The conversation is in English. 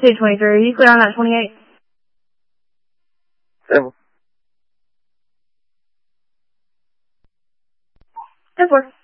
Stage 23, you clear on that 28? 7. 10-4.